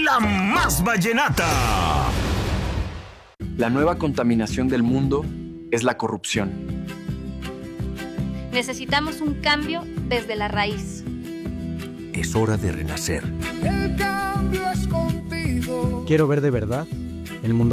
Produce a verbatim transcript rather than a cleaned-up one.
la más vallenata. La nueva contaminación del mundo es la corrupción. Necesitamos un cambio desde la raíz. Es hora de renacer. El cambio es contigo. Quiero ver de verdad el mundo